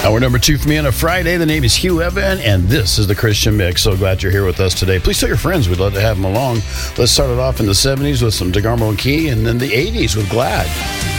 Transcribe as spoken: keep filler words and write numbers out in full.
Hour number two for me on a Friday. The name is Hugh Evan, and this is the Christian Mix. So glad you're here with us today. Please tell your friends. We'd love to have them along. Let's start it off in the seventies with some DeGarmo and Key, and then the eighties with Glad.